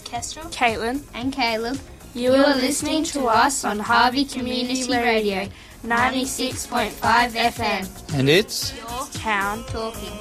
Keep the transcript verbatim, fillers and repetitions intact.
Kestrel, Caitlin, and Caleb. You are listening to us on Harvey Community Radio, ninety-six point five F M. And it's Town Talking.